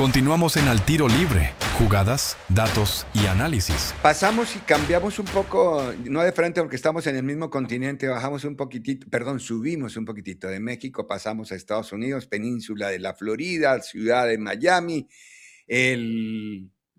Continuamos en Al Tiro Libre, jugadas, datos y análisis. Pasamos y cambiamos un poco, no de frente porque estamos en el mismo continente, bajamos un poquitito, perdón, subimos un poquitito de México, pasamos a Estados Unidos, península de la Florida, ciudad de Miami, el